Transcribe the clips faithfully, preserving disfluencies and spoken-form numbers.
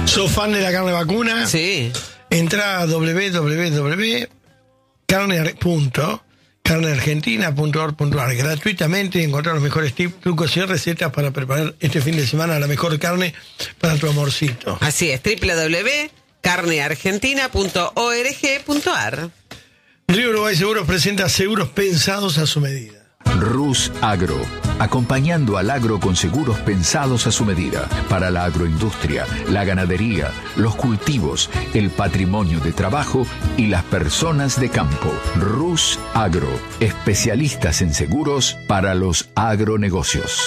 ¿Sos fan de la carne vacuna? Sí. Entra a doble u doble u doble punto carne argentina punto org punto a r gratuitamente, encontrar los mejores tips, trucos y recetas para preparar este fin de semana la mejor carne para tu amorcito. Así es, doble u doble u doble u punto carne argentina punto org punto a r. Río Uruguay Seguros presenta seguros pensados a su medida. Rus Agro, acompañando al agro con seguros pensados a su medida, para la agroindustria, la ganadería, los cultivos, el patrimonio de trabajo y las personas de campo. Rus Agro, especialistas en seguros para los agronegocios.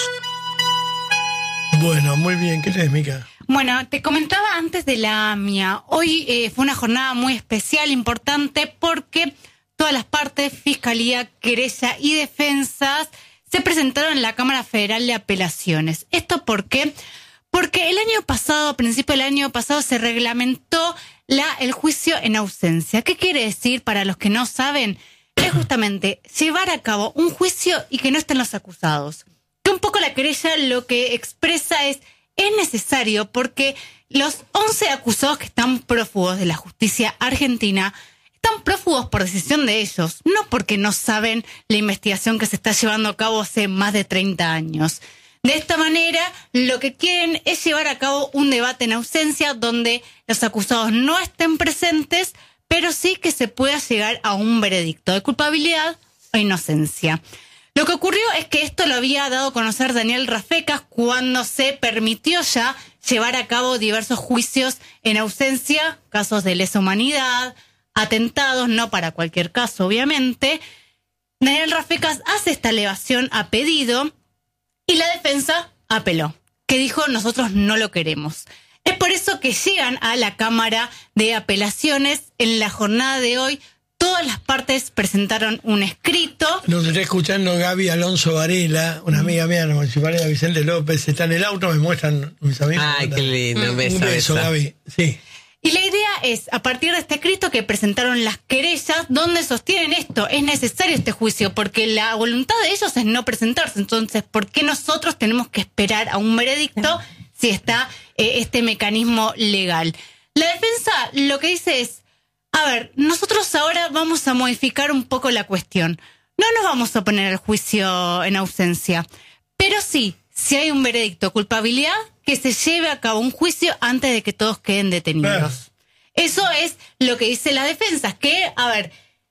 Bueno, muy bien, ¿qué tenés, Mica? Bueno, te comentaba antes de la AMIA. Hoy eh, fue una jornada muy especial, importante, porque todas las partes, Fiscalía, Querella y Defensas, se presentaron en la Cámara Federal de Apelaciones. ¿Esto por qué? Porque el año pasado, a principio del año pasado, se reglamentó la, el juicio en ausencia. ¿Qué quiere decir, para los que no saben? Es justamente llevar a cabo un juicio y que no estén los acusados. Que un poco la querella lo que expresa es, es necesario porque los once acusados que están prófugos de la justicia argentina están prófugos por decisión de ellos, no porque no saben la investigación que se está llevando a cabo hace más de treinta años. De esta manera, lo que quieren es llevar a cabo un debate en ausencia donde los acusados no estén presentes, pero sí que se pueda llegar a un veredicto de culpabilidad o inocencia. Lo que ocurrió es que esto lo había dado a conocer Daniel Rafecas cuando se permitió ya llevar a cabo diversos juicios en ausencia, casos de lesa humanidad, atentados, no para cualquier caso, obviamente. Daniel Rafecas hace esta elevación a pedido y la defensa apeló, que dijo nosotros no lo queremos. Es por eso que llegan a la Cámara de Apelaciones en la jornada de hoy. Todas las partes presentaron un escrito. Nos está escuchando Gaby Alonso Varela, una amiga mía, la municipalidad de Vicente López. Está en el auto, me muestran mis amigos. Ay, qué lindo, un beso. Un beso, Gaby. Sí. Y la idea es, a partir de este escrito que presentaron las querellas, donde sostienen esto, es necesario este juicio, porque la voluntad de ellos es no presentarse. Entonces, ¿por qué nosotros tenemos que esperar a un veredicto si está eh, este mecanismo legal? La defensa lo que dice es, a ver, nosotros ahora vamos a modificar un poco la cuestión. No nos vamos a oponer al juicio en ausencia, pero sí, si hay un veredicto de culpabilidad, que se lleve a cabo un juicio antes de que todos queden detenidos. Eso es lo que dice la defensa, que, a ver,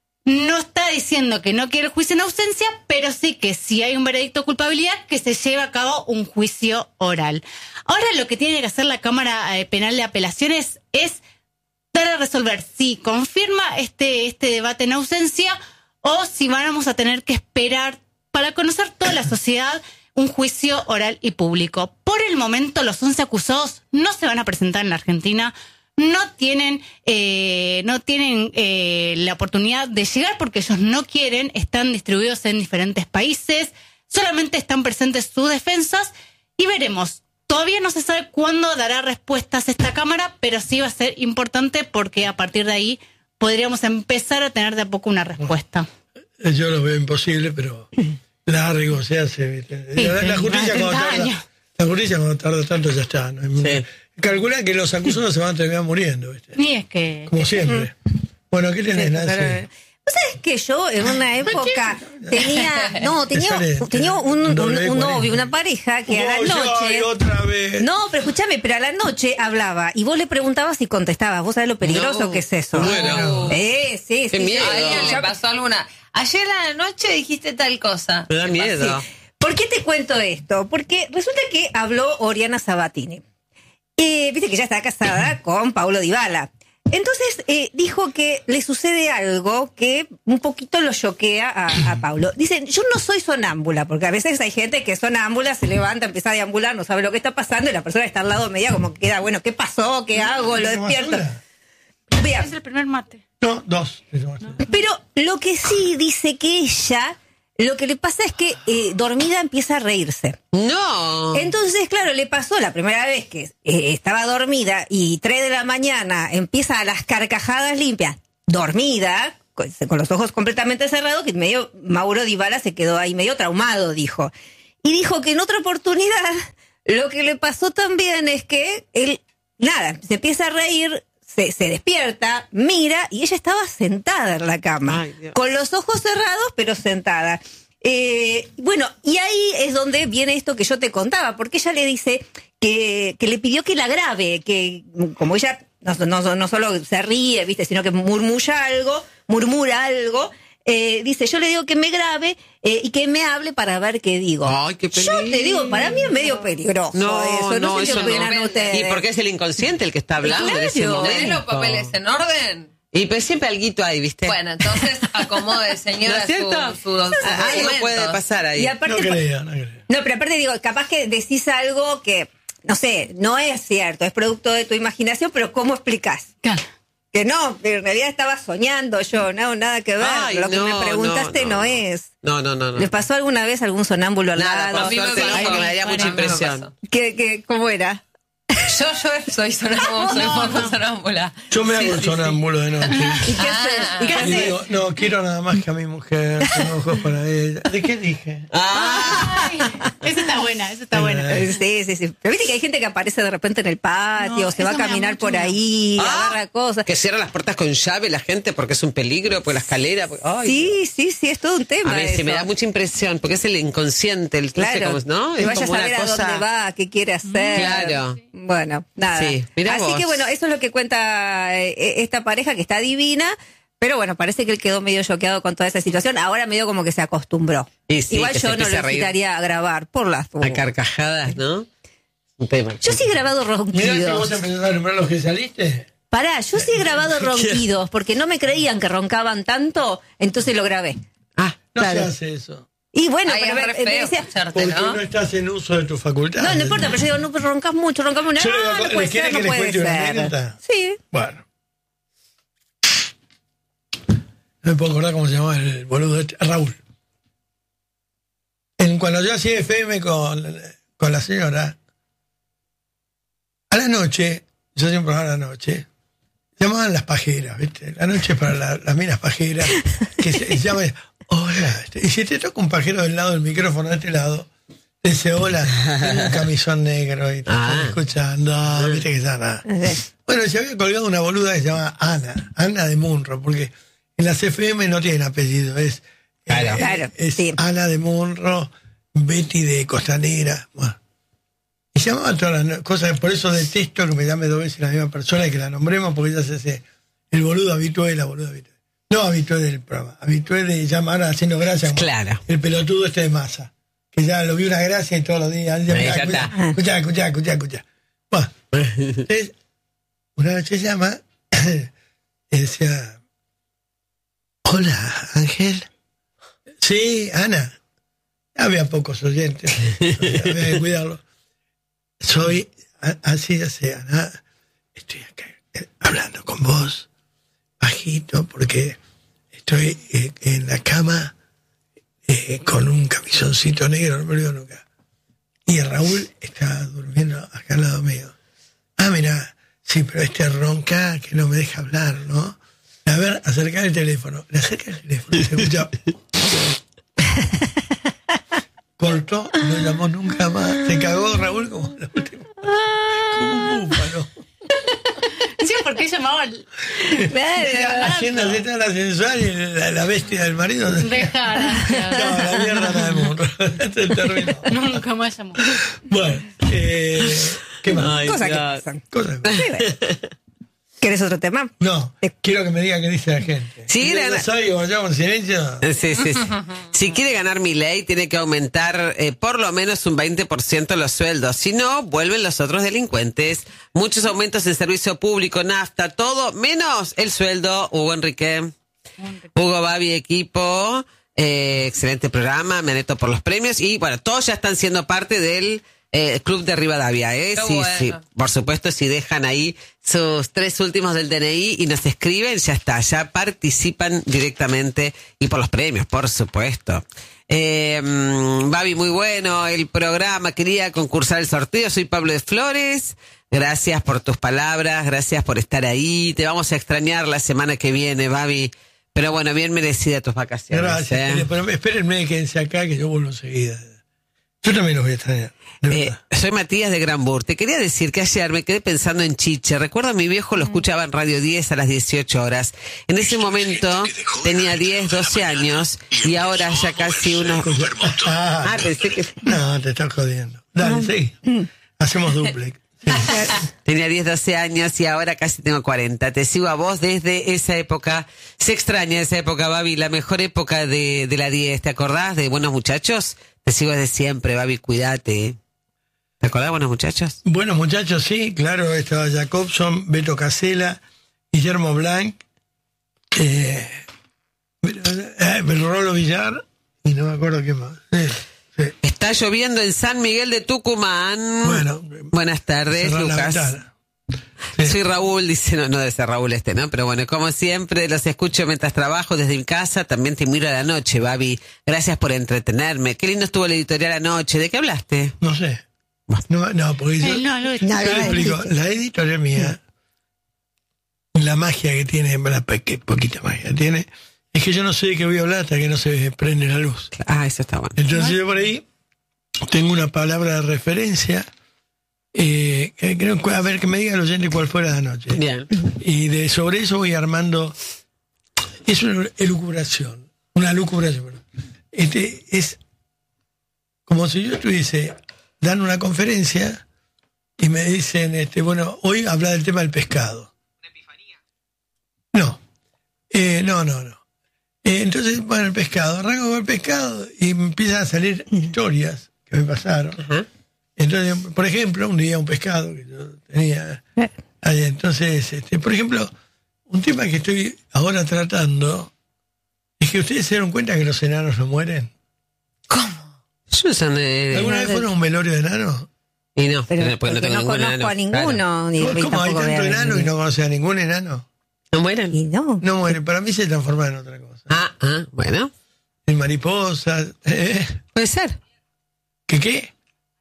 no está diciendo que no quiere el juicio en ausencia, pero sí que si hay un veredicto de culpabilidad, que se lleve a cabo un juicio oral. Ahora lo que tiene que hacer la Cámara Penal de Apelaciones es dar a resolver si confirma este, este debate en ausencia o si vamos a tener que esperar para conocer toda la sociedad un juicio oral y público. Por el momento, los once acusados no se van a presentar en la Argentina, no tienen, eh, no tienen eh, la oportunidad de llegar porque ellos no quieren, están distribuidos en diferentes países, solamente están presentes sus defensas y veremos. Todavía no se sabe cuándo dará respuestas esta Cámara, pero sí va a ser importante porque a partir de ahí podríamos empezar a tener de a poco una respuesta. Yo lo veo imposible, pero largo se hace. Sí, la, la, justicia cuando tarda, la justicia cuando tarda tanto ya está. ¿No? Sí. Calcula que los acusados se van a terminar muriendo. ¿Viste? Y es que... Como siempre. Bueno, ¿qué tenés, sí, Nancy? Pero... ¿Vos sabés que yo en una época tenía no tenía tenía un, un, un novio, una pareja que a la noche otra vez. No, pero escúchame, pero a la noche hablaba y vos le preguntabas y contestabas. ¿Vos sabés lo peligroso no. que es eso? Bueno. Eh, sí, Qué sí. miedo. A alguien le pasó alguna. Ayer a la noche dijiste tal cosa. Me da miedo. Sí. ¿Por qué te cuento esto? Porque resulta que habló Oriana Sabatini. Eh, Viste que ya está casada con Paulo Dybala. Entonces eh, dijo que le sucede algo que un poquito lo choquea a, a Paulo. Dicen, yo no soy sonámbula, porque a veces hay gente que es sonámbula, se levanta, empieza a deambular, no sabe lo que está pasando y la persona está al lado media como que queda, bueno, ¿qué pasó? ¿Qué hago? Lo despierto. Vea. Es el primer mate. No, dos. Pero lo que sí dice que ella, lo que le pasa es que eh, dormida empieza a reírse. No. Entonces, claro, le pasó la primera vez que eh, estaba dormida y tres de la mañana empieza a las carcajadas limpias, dormida, con, con los ojos completamente cerrados, que medio Mauro Dybala se quedó ahí medio traumado, dijo. Y dijo que en otra oportunidad lo que le pasó también es que él nada, se empieza a reír, se, se despierta, mira, y ella estaba sentada en la cama, Ay, Dios. con los ojos cerrados, pero sentada. Eh, bueno, y ahí es donde viene esto que yo te contaba, porque ella le dice que, que le pidió que la grabe, que como ella no, no, no solo se ríe, viste, sino que murmulla algo, murmura algo, eh, dice, yo le digo que me grabe eh, y que me hable para ver qué digo. Ay, qué Yo te digo, para mí es medio peligroso No, eso, no, no, sé qué eso opinan no. ustedes. Y porque es el inconsciente el que está hablando en ese Claro. ¿Tenés momento. los papeles en orden? Y pues siempre alguito ahí, ¿viste? Bueno, entonces acomode, señora, ¿No es cierto? su, su, sus Algo documentos. puede pasar ahí. Y aparte, No creo, no creo. no, pero aparte digo, capaz que decís algo que, no sé, no es cierto, es producto de tu imaginación, pero ¿cómo explicás? Claro. Que no, pero en realidad estaba soñando yo, no, nada que ver, Ay, lo que no, me preguntaste no, no, no. es. No, no, no, no. ¿Le pasó alguna vez a algún sonámbulo al Nada, lado? por A mí me suerte no, pasó. porque me daría Bueno, mucha a mí me impresión. pasó. ¿Qué, qué, ¿Cómo era? Yo, yo soy sonámbula, soy No, poco no. sonámbula. Yo me Sí, hago sí, el sonámbulo de noche. ¿Y qué Ah. haces? ¿Y qué Y haces? digo, no, quiero nada más que a mi mujer, tengo ojos para ella. ¿De qué dije? Ah, Ay, esa está buena, esa está buena. Eh, Sí, sí, sí. Pero viste que hay gente que aparece de repente en el patio, No, se va a eso me da caminar mucho por miedo. ahí, Ah, agarra cosas. que cierran las puertas con llave la gente porque es un peligro, por la escalera. porque- ay, Sí, sí, sí, es todo un tema. A mí sí eso. me da mucha impresión porque es el inconsciente, el no sé Claro, cómo es, ¿no? que Es vaya a como una saber a cosa- dónde va, qué quiere hacer. Claro. Bueno, nada. Sí, mirá Así vos. que bueno, eso es lo que cuenta eh, esta pareja que está divina, pero bueno, parece que él quedó medio choqueado con toda esa situación. Ahora medio como que se acostumbró. Y sí, Igual que se yo no empiece lo a reír. incitaría a grabar por las dudas. A carcajadas, ¿no? Un tema. Yo sí he grabado Mirá que vos ronquidos. empezás a nombrar los que saliste. Pará, yo sí he grabado ronquidos porque no me creían que roncaban tanto, entonces lo grabé. Ah, No Claro. se hace eso. Y bueno, Ay, pero es re me- me feo decía- escucharte, Porque ¿no? no estás en uso de tus facultades. no, no importa, pero yo digo, no, pero roncas mucho, roncas mucho. Yo le- No, no ¿le puede quiere ser, que no les puede cuente una ser. anécdota? Sí. Bueno. No me puedo acordar cómo se llamaba el boludo este. Raúl. En, cuando yo hacía F M con, con la señora, a la noche, yo hacía un programa a la noche, llamaban las pajeras, ¿viste? La noche es para la- las minas pajeras, que se, se llama, hola, este, y si te toca un pajero del lado del micrófono, de este lado, te dice, hola, tengo un camisón negro y te Ah. estoy escuchando, viste que ya nada. Bueno, se había colgado una boluda que se llama Ana, Ana de Munro, porque en las F M no tienen apellido, es, Claro. eh, Claro, es sí. Ana de Munro, Betty de Costanera. Bueno. Y se llamaban todas las no- cosas, por eso detesto que me llame dos veces la misma persona y que la nombremos, porque ella se hace el boludo habitué, la boluda habitué. No habitué del programa, habitué de llamar haciendo gracia. como Claro. El pelotudo este de masa, que ya lo vi una gracia y todos los días. Ahí ya está. Escuchá, escuchá, escuchá, escuchá. Bueno, entonces, una noche llama y decía, hola, Ángel. Sí, Ana. Había pocos oyentes, había que cuidarlo. Soy, a- así ya sé, Ana, estoy acá eh, hablando con vos, bajito, porque estoy eh, en la cama eh, con un camisoncito negro, no me olvido nunca. Y Raúl está durmiendo acá al lado mío. Ah, mira, sí, pero este ronca que no me deja hablar, ¿no? A ver, acercar el teléfono. Le acerca el teléfono y se escucha. Cortó, no llamó nunca más. Se cagó Raúl como la última. Como un búfalo. Sí, porque llamaba al- Claro. Haciendo así toda la sensual y la, la bestia del marido. No, dejar. la mierda la de Munro. Se terminó. Nunca más llamó. Bueno, eh, ¿qué más? Ay, Cosas que Dios. pasan. Cosas. Sí, bueno. ¿Querés otro tema? No, quiero que me diga qué dice la gente. Sí, Si la- no sabe que vayamos en silencio. Sí, sí, sí. Si quiere ganar mi ley, tiene que aumentar eh, por lo menos un veinte por ciento los sueldos. Si no, vuelven los otros delincuentes. Muchos aumentos en servicio público, nafta, todo, menos el sueldo. Hugo Enrique, Hugo Babi, equipo. Eh, excelente programa, me aneto por los premios. Y bueno, todos ya están siendo parte del eh, Club de Rivadavia. ¿eh? Qué Sí, bueno. sí. Por supuesto, si dejan ahí sus tres últimos del D N I y nos escriben, ya está, ya participan directamente y por los premios, por supuesto. Eh, mm, Babi, muy bueno el programa, quería concursar el sorteo, soy Pablo de Flores, gracias por tus palabras, gracias por estar ahí, te vamos a extrañar la semana que viene, Babi, pero bueno, bien merecida tus vacaciones. Gracias. ¿eh? Pero espérenme, quédense acá que yo vuelvo enseguida. Yo también los voy a extrañar. Eh, soy Matías de Granbur. Te quería decir que ayer me quedé pensando en Chiche. Recuerdo a mi viejo, lo escuchaba en Radio diez a las dieciocho horas. En ese momento tenía diez, doce años y ahora ya casi unos... Ah, Ah, pensé que... no, te estás jodiendo. Dale, sí. Hacemos duplex. Sí. Tenía diez, doce años y ahora casi tengo cuarenta. Te sigo a vos desde esa época. Se extraña esa época, Babi, la mejor época de, de la diez. ¿Te acordás de Buenos Muchachos? Te sigo desde siempre, Babi, cuídate. ¿Te acordás de Buenos Muchachos? Buenos Muchachos, sí, claro. Estaba Jacobson, Beto Casella, Guillermo Blanc, eh, eh, Rolo Villar y no me acuerdo qué más. Sí, sí. Está lloviendo en San Miguel de Tucumán. Bueno, buenas tardes, cerrar la Lucas. ventana. Sí. Soy Raúl, dice, no, no debe ser Raúl este, ¿no? Pero bueno, como siempre, los escucho mientras trabajo desde mi casa, también te miro a la noche, Babi. Gracias por entretenerme. Qué lindo estuvo el editorial anoche. ¿De qué hablaste? No sé. No, no, porque yo, Él no, lo- yo le explico, la editorial mía, la magia que tiene, la pe- que poquita magia tiene, es que yo no sé de qué voy a hablar hasta que no se prende la luz. Ah, eso está bueno. Entonces yo por ahí tengo una palabra de referencia, eh, que creo que, a ver, que me diga el oyente cuál fue la noche. Bien. Y de sobre eso voy armando, es una elucubración, una lucubración. perdón. Este, es como si yo estuviese dando una conferencia y me dicen, este, bueno, hoy habla del tema del pescado. ¿Una epifanía? No, eh, no, no, no. Eh, entonces, bueno, el pescado, arranco con el pescado y me empiezan a salir historias que me pasaron. Ajá. Entonces, por ejemplo, un día un pescado que yo tenía ahí, entonces, este, por ejemplo, un tema que estoy ahora tratando es que ustedes se dieron cuenta que los enanos no mueren. Yo no sé dónde- ¿Alguna vez fueron a un velorio de enanos? Y no, Pero porque no porque tengo no ningún conozco enano. a ninguno. Claro. Ni, ¿Cómo, y cómo hay tampoco tanto voy a- enano y no conoce a ningún enano? ¿No mueren? Y no. No mueren, para mí se transforman en otra cosa. Ah, ah, bueno. En mariposas. ¿eh? Puede ser. ¿Qué qué?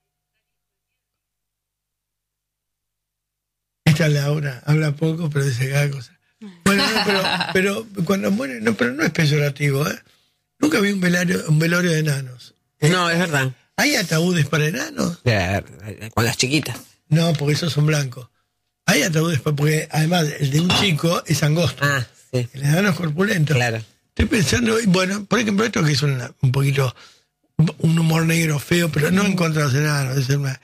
Esta Laura habla poco, pero dice cada cosa. Bueno, no, pero, pero cuando mueren, no, pero no es peyorativo, ¿eh? Nunca vi un velorio, un velorio de enanos. ¿eh? No, es verdad. ¿Hay ataúdes para enanos? Eh, Con las chiquitas. No, porque esos son blancos. Hay ataúdes para, porque además el de un chico es angosto. Ah, sí. El enano es corpulento. Claro. Estoy pensando, bueno, por ejemplo, esto que es una- un poquito un humor negro feo, pero no en contra de los enanos, es una,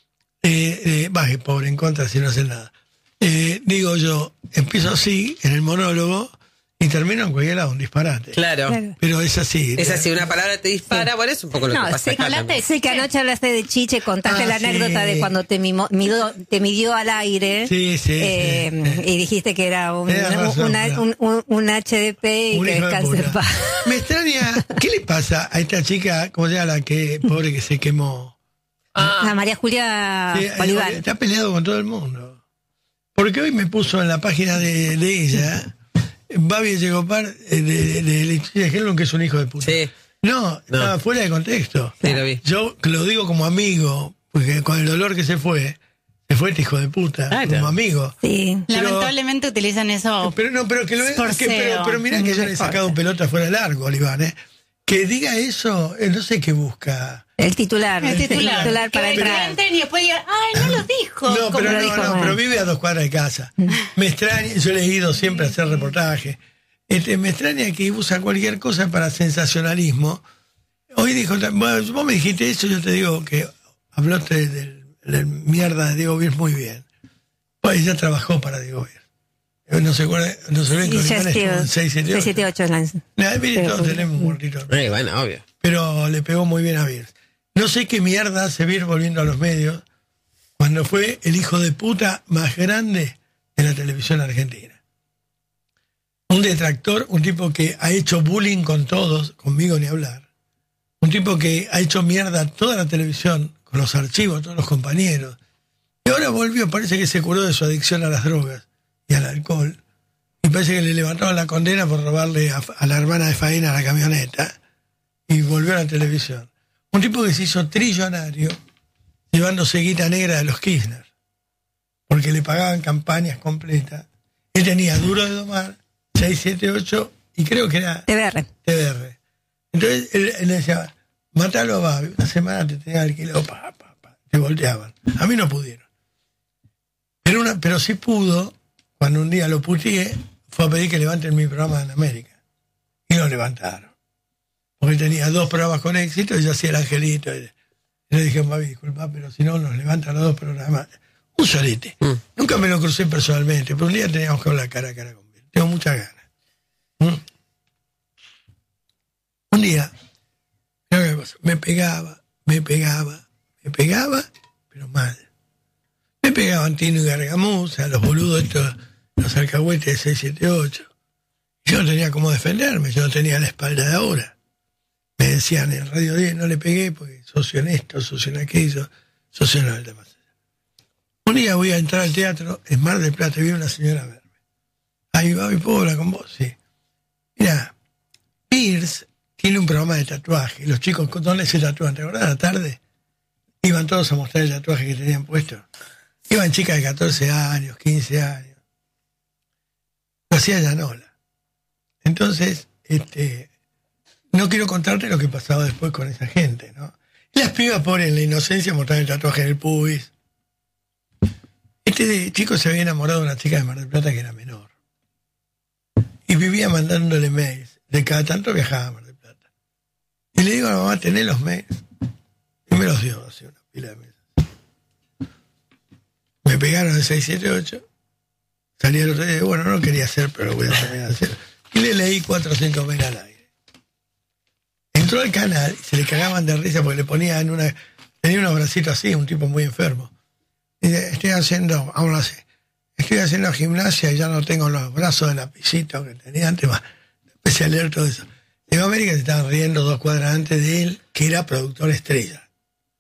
eh, eh, baje, pobre, en contra si no hacen nada. Eh, digo yo, empiezo así, en el monólogo, y termino en cualquier lado, un disparate. Claro. Claro. Pero es así. Es así, una palabra te dispara, bueno, es un poco lo No, que pasa sé, acá hablaste también. sé que anoche hablaste de Chiche, contaste Ah, la sí. anécdota de cuando te, mimo- midió, te midió al aire. Sí, sí, eh, sí, sí. Y dijiste que era un, Tenés razón, una- claro. un, un- un H D P y Un que hijo de descanse en puta. paz. Me extraña, ¿qué le pasa a esta chica, cómo se llama la que, pobre que se quemó? A María Julia Sí, Olivar. está peleado con todo el mundo. Porque hoy me puso en la página de, de ella, Babi Yegopar, eh, de, de Leticia Gelon, que es un hijo de puta. Sí. No, estaba fuera de contexto. Sí, lo vi. Yo lo digo como amigo, porque con el dolor que se fue, se fue este hijo de puta, Claro. como amigo. Sí. Pero- Lamentablemente utilizan eso. Pero no, pero que lo Por que, pero, SEO. pero mirá que yo le he sacado pelota fuera largo, Oliván, ¿eh? Que diga eso, eh, no sé qué busca. El titular. El titular. para Que entrar. entren y después digan, ay, no lo dijo. No, como pero lo no, dijo no, Juan. pero vive a dos cuadras de casa. Me extraña, yo le he ido siempre a hacer reportaje. Este, me extraña que usa cualquier cosa para sensacionalismo. Hoy dijo, bueno, vos me dijiste eso, yo te digo que hablaste del, del mierda de Diego Bier muy bien. Pues ella trabajó para Diego Bier. No se acuerda, no se ven Y con ya Iván, estuvo en seis siete ocho. seis siete ocho en la- Nah, mire, Pero- todos tenemos un muertito. Eh, bueno, obvio. Pero le pegó muy bien a Bier. No sé qué mierda hace Bier volviendo a los medios cuando fue el hijo de puta más grande de la televisión argentina. Un detractor, un tipo que ha hecho bullying con todos, conmigo ni hablar. Un tipo que ha hecho mierda toda la televisión, con los archivos, todos los compañeros. Y ahora volvió, parece que se curó de su adicción a las drogas y al alcohol. Y parece que le levantaron la condena por robarle a, a la hermana de Faena la camioneta. Y volvió a la televisión. Un tipo que se hizo trillonario llevándose guita negra de los Kirchner. Porque le pagaban campañas completas. Él tenía Duro de Domar, seis siete ocho y creo que era T V R. T V R. Entonces él, él decía, matalo a Babi. Una semana te tenían alquilado, pa, pa, pa, te volteaban. A mí no pudieron. Pero, una, pero sí pudo, cuando un día lo puteé, fue a pedir que levanten mi programa en América. Y lo levantaron. Porque tenía dos programas con éxito y yo hacía el angelito. Y le dije, Babi, disculpa, pero si no nos levantan los dos programas. Un solete. Mm. Nunca me lo crucé personalmente, pero un día teníamos que hablar cara a cara con él. Tengo muchas ganas. ¿Mm? Un día, me pegaba, me pegaba, me pegaba, pero mal. Me pegaban Tino y Gargamusa, los boludos estos, los alcahuetes de seis siete ocho. Yo no tenía cómo defenderme, yo no tenía la espalda de ahora. Me decían en Radio diez, no le pegué porque socio en esto, socio en aquello, socio en el demás. Un día voy a entrar al teatro en Mar del Plata y vi a una señora a verme. Ahí va, ¿y puedo hablar con vos? Sí. Mira, Pierce tiene un programa de tatuaje. Los chicos, ¿dónde se tatúan? ¿Te acordás? A la tarde iban todos a mostrar el tatuaje que tenían puesto. Iban chicas de catorce años, quince años. Lo hacía Llanola. Entonces, este, no quiero contarte lo que pasaba después con esa gente, ¿no? Y las pibas, pobres, en la inocencia, mostraban el tatuaje en el pubis. Este chico se había enamorado de una chica de Mar del Plata que era menor. Y vivía mandándole mails. De cada tanto viajaba a Mar del Plata. Y le digo a la mamá, tenés los mails. Y me los dio, así una pila de mails. Me pegaron en seis siete ocho. Salí el otro día, bueno, no lo quería hacer, pero lo voy a terminar de hacer. Y le leí cuatro o cinco mails al aire. Entró al canal y se le cagaban de risa porque le ponían una... Tenía unos bracitos así, un tipo muy enfermo. Y dice, estoy haciendo, ahora sí, estoy haciendo gimnasia y ya no tengo los brazos de lapicito que tenía antes, más. Empecé a leer todo eso. En América se estaban riendo dos cuadras antes de él, que era productor estrella.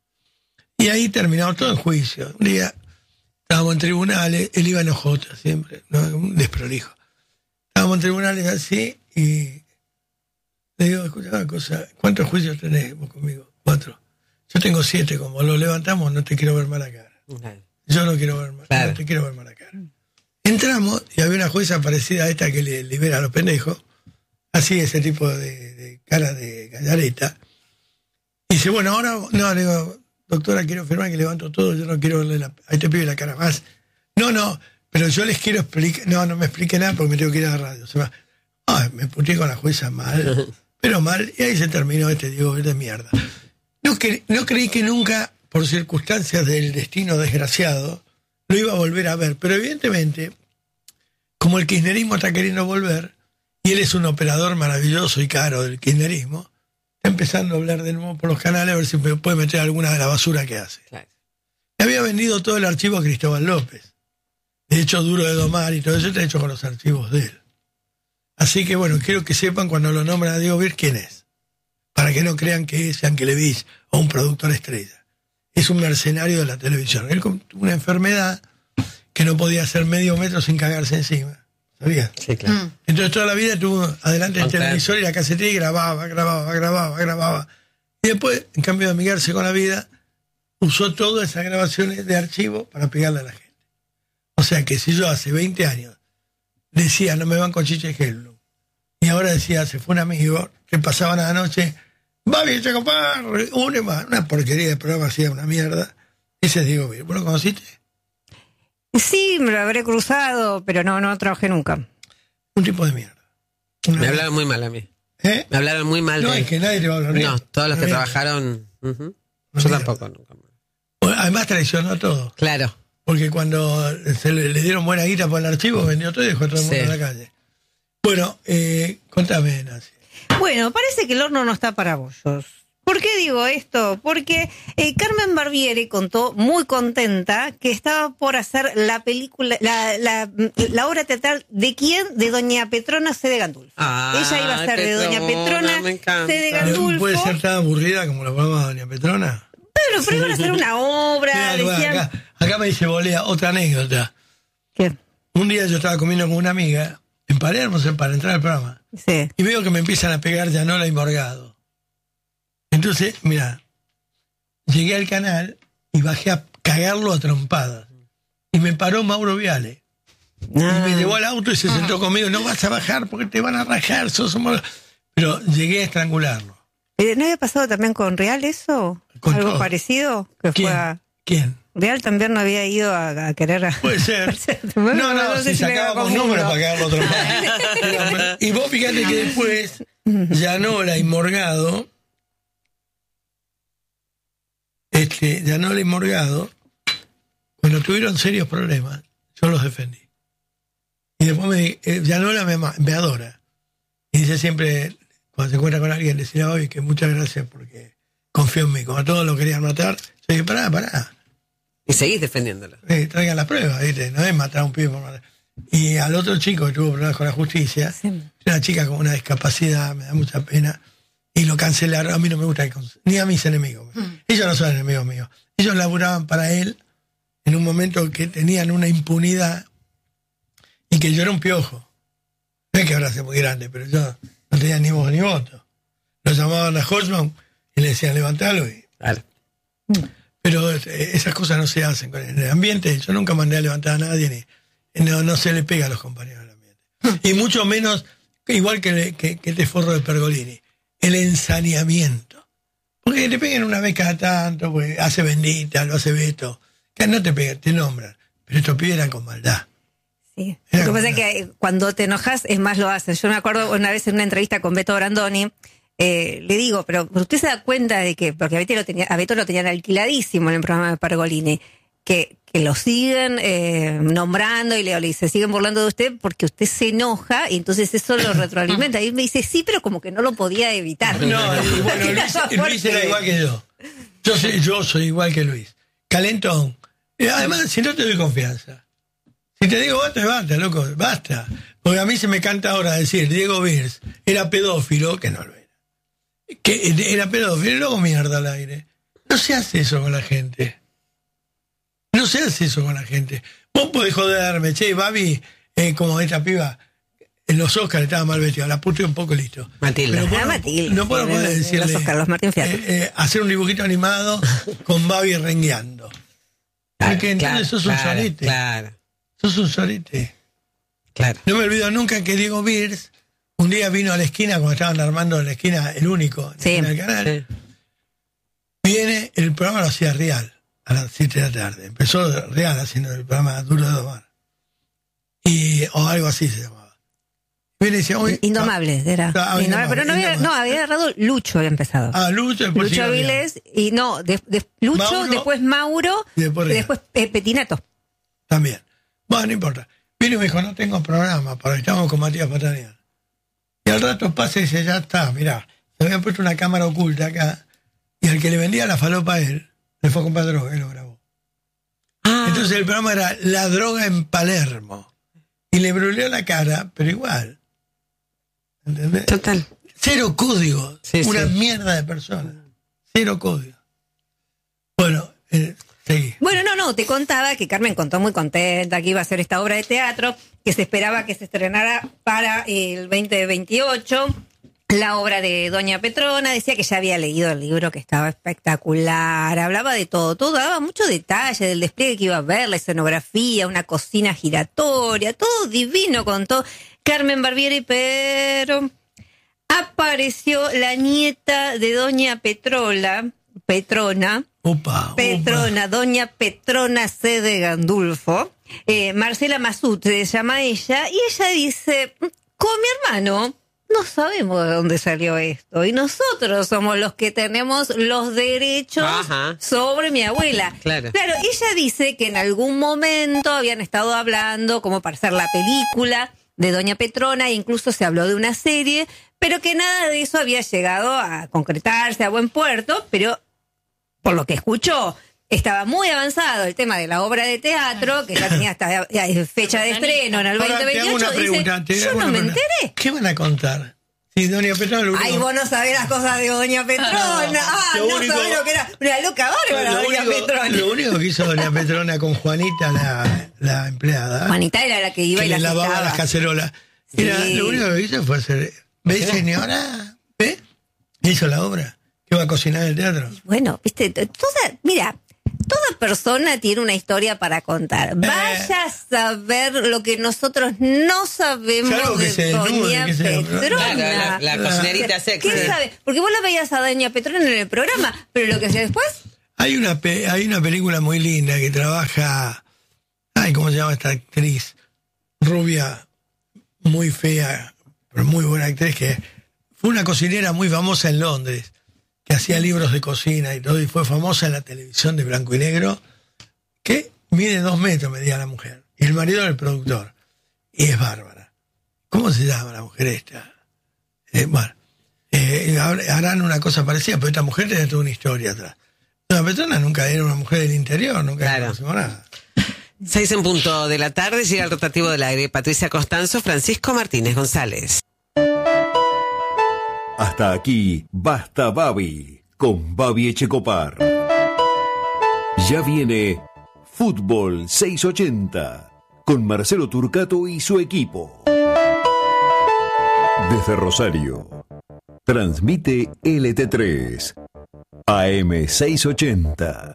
Y ahí terminó todo el juicio. Un día estábamos en tribunales, él iba en ojota siempre, ¿no? Un desprolijo. Estábamos en tribunales así y le digo, escucha una cosa, ¿cuántos juicios tenés vos conmigo? Cuatro. Yo tengo siete, como lo levantamos, no te quiero ver mala cara. Okay. Yo no quiero ver mal, claro. No te quiero ver mala cara. Entramos y había una jueza parecida a esta que le libera a los pendejos, así ese tipo de, de cara de gallareta. Y dice, bueno, ahora, no, le digo, doctora, quiero firmar que levanto todo, yo no quiero verle la, a este pibe la cara más. No, no, pero yo les quiero explicar, no, no me explique nada porque me tengo que ir a la radio. Se va, ay, me puteé con la jueza mal, pero mal, y ahí se terminó este Diego de mierda. No, cre- no creí que nunca, por circunstancias del destino desgraciado, lo iba a volver a ver. Pero evidentemente, como el kirchnerismo está queriendo volver, y él es un operador maravilloso y caro del kirchnerismo, está empezando a hablar de nuevo por los canales a ver si me puede meter alguna de la basura que hace. Claro. Le había vendido todo el archivo a Cristóbal López. De hecho, Duro de Domar y todo eso está hecho con los archivos de él. Así que bueno, quiero que sepan cuando lo nombran a Diego Vir quién es. Para que no crean que es Yankelevich o un productor estrella. Es un mercenario de la televisión. Él tuvo una enfermedad que no podía hacer medio metro sin cagarse encima. ¿Sabías? Sí, claro. Mm. Entonces toda la vida estuvo adelante del televisor y la casetilla y grababa, grababa, grababa, grababa. Y después, en cambio de amigarse con la vida, usó todas esas grabaciones de archivo para pegarle a la gente. O sea que si yo hace veinte años decía, no me van con Chiche Helblum, y ahora decía, se fue un amigo, que pasaban a la noche, va bien, Chacopar, una más, una porquería de programa, hacía una mierda. Ese es Diego Vir. ¿Vos lo conociste? Sí, me lo habré cruzado, pero no, no trabajé nunca. Un tipo de mierda. Una me hablaron muy mal a mí. ¿Eh? Me hablaron muy mal. No, de... es que nadie te va a hablar bien. No, todos los que trabajaron. Uh-huh. Yo mierda. Tampoco, nunca. Bueno, además traicionó todo. Claro. Porque cuando se le, le dieron buena guita por el archivo, vendió todo y dejó a todo el mundo sí. en la calle. Bueno, eh, contame, Nancy. Bueno, parece que el horno no está para bollos. ¿Por qué digo esto? Porque eh, Carmen Barbieri contó muy contenta que estaba por hacer la película, la, la, la obra teatral de quién, de Doña Petrona C. de Gandulfo. Ah, ella iba a ser Petrona, de Doña Petrona C. de Gandulfo. ¿Puede ser tan aburrida como la programa de Doña Petrona? Pero, pero iban a hacer una obra. Mira, decían... acá, acá me dice Bolea, otra anécdota. ¿Qué? Un día yo estaba comiendo con una amiga en Palermo para entrar al programa. Sí. Y veo que me empiezan a pegar Llanola y Morgado. Entonces, mira, llegué al canal y bajé a cagarlo a trompadas. Y me paró Mauro Viale. Ah. Y me llevó al auto y se sentó conmigo. No vas a bajar porque te van a rajar. Sos un... Pero llegué a estrangularlo. Eh, ¿No había pasado también con Real eso? Con ¿Algo todo. parecido? Que ¿Quién? fue a... ¿Quién? Real también no había ido a, a querer... A... Puede ser. Bueno, no, no, no sé si si me sacábamos confundo. números para quedarlo otro más. Y vos fíjate que después, Llanola y Morgado, este, Llanola y Morgado, cuando tuvieron serios problemas, yo los defendí. Y después me eh, Llanola me, ama- me adora. Y dice siempre, cuando se encuentra con alguien, decirle hoy que muchas gracias porque confió en mí. Como a todos lo querían matar, yo dije, pará, pará. Y seguís defendiéndolo. Eh, traigan las pruebas, ¿viste? No es matar a un pibe por matar. Y al otro chico que tuvo problemas con la justicia, Sí. una chica con una discapacidad, me da mucha pena, y lo cancelaron. A mí no me gusta, que cons- ni a mis enemigos. Ellos no son enemigos míos. Ellos laburaban para él en un momento que tenían una impunidad y que yo era un piojo. No es que ahora sea muy grande, pero yo no tenía ni voz ni voto. Lo llamaban a Hodgman y le decían, levantalo. Y... Claro. Pero eh, esas cosas no se hacen con el ambiente. Yo nunca mandé a levantar a nadie, ni no, no se le pega a los compañeros del ambiente. Y mucho menos, igual que, que, que este forro de Pergolini, el ensaneamiento. Porque te pegan una vez cada tanto, pues hace bendita, lo hace Beto. Que no te pegan, te nombran. Pero estos pibes eran con maldad. Sí. Era Lo que pasa como es que eh, cuando te enojas es más lo hacen. Yo me acuerdo una vez en una entrevista con Beto Brandoni, eh, le digo, pero usted se da cuenta de que, porque a Beto lo, tenía, a Beto lo tenían alquiladísimo en el programa de Pergolini, que, que lo siguen eh, nombrando y le, le dice, siguen burlando de usted porque usted se enoja y entonces eso lo retroalimenta. Y me dice, sí, pero como que no lo podía evitar. No, y bueno, Era Luis, Luis era fuerte. igual que yo. Yo soy, yo soy igual que Luis. Calentón. Y además, si no te doy confianza. Si te digo basta, basta, loco, basta. Porque a mí se me canta ahora decir, Diego Virs era pedófilo, que no lo era. Que era pedófilo y luego mierda al aire. No se hace eso con la gente. No se hace eso con la gente. Vos podés joderme, che, Babi, eh, como esta piba, en los Oscars estaba mal vestida, la puteé un poco y listo. Matilda. Pero vos Ah, no- Matilda, no puedo sí, poder de- de decirle, los Oscars, los Martín Fierro. eh, eh, hacer un dibujito animado con Babi rengueando. Porque entonces sos un claro, sorete. Claro, Sos un sorete. claro. No me olvido nunca que Diego Virs un día vino a la esquina, cuando estaban armando en la esquina, el único, Sí. en el canal. Sí. Viene, el programa lo hacía Real, a las siete de la tarde. Empezó Real haciendo el programa Duro de Domar. Y, o algo así se llamaba. Viene y decía, hoy, Indomables, era. Ah, Indomable, pero no había, Indomable. no, había agarrado Lucho, había empezado. Ah, Lucho, después Lucho siguió Real. Avilés, y no, de, de- Lucho, Mauro, después Mauro, y después y Real. después eh, Petinato. También. Bueno, no importa. Vino y me dijo, no tengo programa, para estamos con Matías Patanian. Y al rato pasa y dice, ya está, mirá, se habían puesto una cámara oculta acá, y al que le vendía la falopa a él, le fue a comprar droga y lo grabó. Ah, Entonces el programa era La droga en Palermo. Y le bruleó la cara, pero igual. ¿Entendés? total. Cero código. Sí, una sí. mierda de persona. Cero código. Bueno, eh, seguí. Bueno, no, no, te contaba que Carmen contó muy contenta que iba a hacer esta obra de teatro, que se esperaba que se estrenara para el veinte veintiocho. La obra de Doña Petrona, decía que ya había leído el libro, que estaba espectacular, hablaba de todo, todo, daba mucho detalle del despliegue que iba a haber, la escenografía, una cocina giratoria, todo divino contó Carmen Barbieri, pero apareció la nieta de Doña Petrola, Petrona, Opa, Petrona, Doña Petrona C. de Gandulfo, eh, Marcela Masut se llama ella, y ella dice, con mi hermano no sabemos de dónde salió esto, y nosotros somos los que tenemos los derechos Ajá. sobre mi abuela. Claro. Claro, ella dice que en algún momento habían estado hablando como para hacer la película de Doña Petrona, e incluso se habló de una serie, pero que nada de eso había llegado a concretarse a buen puerto, pero por lo que escuchó, estaba muy avanzado el tema de la obra de teatro, que ya tenía hasta ya, fecha de estreno en el Ahora, veinte te hago una veintiocho. pregunta. te Dice, hago yo no una me pregunta. enteré. ¿Qué van a contar? Si Doña Petrona lo único... Ay, vos no sabés las cosas de Doña Petrona. Ah, Lo no único- sabés lo que era una loca bárbara, lo, Doña único, Petrona. lo único que hizo Doña Petrona con Juanita, la, la empleada, Juanita era la que iba que y le la lavaba citaba. las cacerolas, era, Sí. lo único que hizo fue hacer... ¿Ve, señora? ¿Ve? Hizo la obra. ¿Qué va a cocinar en el teatro? Bueno, viste, t- toda, mira, toda persona tiene una historia para contar. Vaya a saber lo que nosotros no sabemos Claro que de se Doña desnude, que se- Petrona. Claro, la, la cocinerita sexy. ¿Qué sabe? Porque vos la veías a Doña Petrona en el programa, pero lo que hacía después... Hay una pe- hay una película muy linda que trabaja, ay, ¿cómo se llama esta actriz? Rubia, muy fea, pero muy buena actriz, que fue una cocinera muy famosa en Londres, que hacía libros de cocina y todo, y fue famosa en la televisión de blanco y negro, que mide dos metros, medía la mujer, y el marido era el productor, y es bárbara. ¿Cómo se llama la mujer esta? Eh, bueno, eh, harán una cosa parecida, pero esta mujer tiene toda una historia atrás. La Petrona nunca era una mujer del interior, nunca Claro. conocimos nada. Seis en punto de la tarde, llega el rotativo del aire. Patricia Costanzo, Francisco Martínez González. Hasta aquí, Basta Babi, con Babi Echecopar. Ya viene Fútbol seiscientos ochenta, con Marcelo Turcato y su equipo. Desde Rosario, transmite L T tres, A M seiscientos ochenta.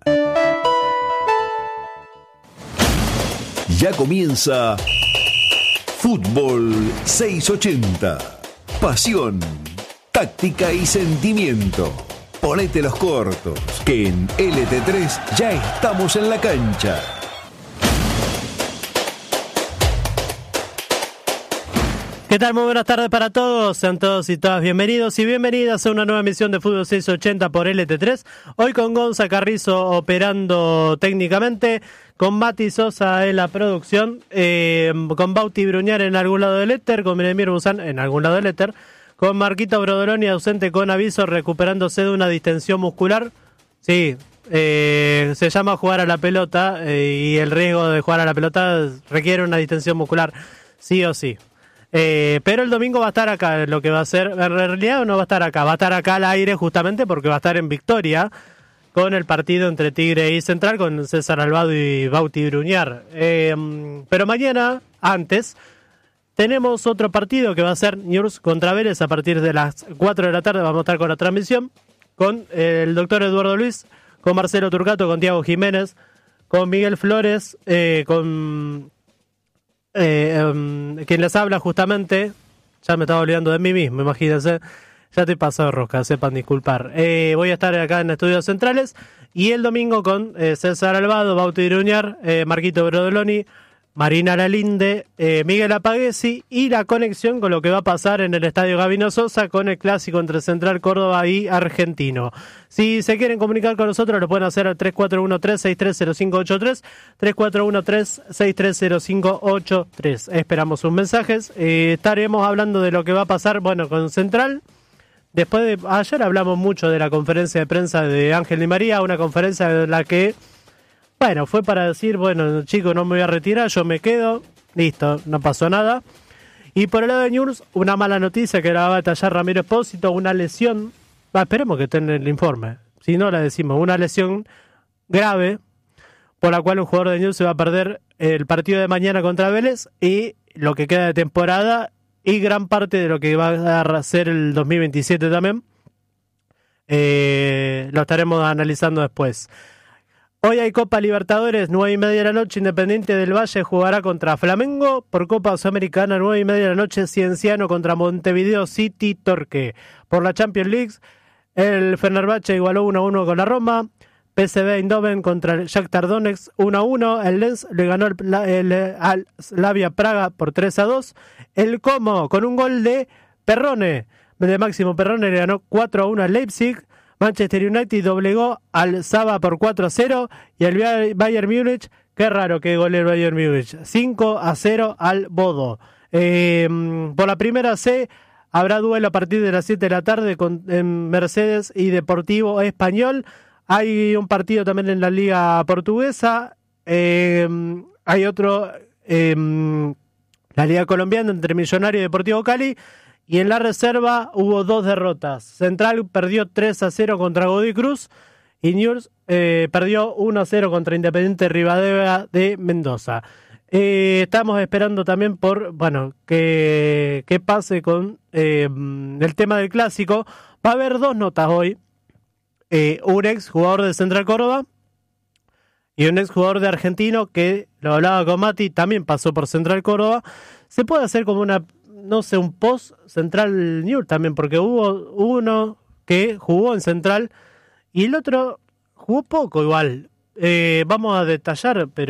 Ya comienza Fútbol seiscientos ochenta. Pasión, táctica y sentimiento. Ponete los cortos, que en L T tres ya estamos en la cancha. ¿Qué tal? Muy buenas tardes para todos. Sean todos y todas bienvenidos y bienvenidas a una nueva emisión de Fútbol seiscientos ochenta por L T tres. Hoy con Gonza Carrizo operando técnicamente, con Mati Sosa en la producción, eh, con Bauti Bruñar en algún lado del éter, con Miremir Buzán en algún lado del éter, con Marquito Brodoloni ausente con aviso, recuperándose de una distensión muscular. Sí, eh, se llama jugar a la pelota eh, y el riesgo de jugar a la pelota requiere una distensión muscular, sí o sí. Eh, pero el domingo va a estar acá, lo que va a ser, en realidad no va a estar acá, va a estar acá al aire justamente porque va a estar en Victoria con el partido entre Tigre y Central, con César Albado y Bauti Bruñar. Eh, pero mañana, antes, tenemos otro partido que va a ser Newell's contra Vélez a partir de las cuatro de la tarde. Vamos a estar con la transmisión con eh, el doctor Eduardo Luis, con Marcelo Turcato, con Tiago Jiménez, con Miguel Flores, eh, con... Eh, um, quien les habla justamente, ya me estaba olvidando de mí mismo, imagínense, ya estoy pasado de rosca, sepan disculpar. Eh, voy a estar acá en Estudios Centrales y el domingo con eh, César Albado, Bauti Gruñar, eh, Marquito Brodoloni, Marina Lalinde, eh, Miguel Apaguesi y la conexión con lo que va a pasar en el Estadio Gabino Sosa con el clásico entre Central Córdoba y Argentino. Si se quieren comunicar con nosotros lo pueden hacer al tres cuatro uno tres seis tres cero cinco ocho tres, tres cuatro uno tres seis tres cero cinco ocho tres. Esperamos sus mensajes. Eh, estaremos hablando de lo que va a pasar, bueno, con Central. Después de ayer hablamos mucho de la conferencia de prensa de Ángel Di María, una conferencia en la que bueno, fue para decir, bueno, chicos, no me voy a retirar, yo me quedo, listo, no pasó nada. Y por el lado de Newell's, una mala noticia que la va a detallar Ramiro Espósito, una lesión, bah, esperemos que esté en el informe, si no la decimos, una lesión grave, por la cual un jugador de Newell's se va a perder el partido de mañana contra Vélez y lo que queda de temporada y gran parte de lo que va a ser el dos mil veintisiete también, eh, lo estaremos analizando después. Hoy hay Copa Libertadores, nueve y media de la noche, Independiente del Valle jugará contra Flamengo. Por Copa Sudamericana, nueve y media de la noche, Cienciano contra Montevideo City Torque. Por la Champions League, el Fenerbahce igualó uno a uno con la Roma. P S V Eindhoven contra el Shakhtar Donetsk uno a uno. El Lens le ganó el, el, el, al Slavia Praga por tres a dos. El Como, con un gol de Perrone, de Máximo Perrone, le ganó cuatro a uno al Leipzig. Manchester United doblegó al Saba por cuatro a cero y el Bayern Múnich, qué raro que gole el Bayern Múnich, cinco a cero al Bodo. Eh, por la primera C habrá duelo a partir de las siete de la tarde con en Mercedes y Deportivo Español. Hay un partido también en la Liga Portuguesa. Eh, hay otro, eh, la Liga Colombiana entre Millonario y Deportivo Cali. Y en la reserva hubo dos derrotas. Central perdió tres a cero contra Godoy Cruz y Newell's eh, perdió uno a cero contra Independiente Rivadavia de Mendoza. Eh, estamos esperando también por, bueno, que, que pase con eh, el tema del clásico. Va a haber dos notas hoy. Eh, un ex jugador de Central Córdoba y un exjugador de Argentino que, lo hablaba con Mati, también pasó por Central Córdoba, se puede hacer como una, no sé, un post Central News también, porque hubo uno que jugó en Central y el otro jugó poco igual. Eh, vamos a detallar, pero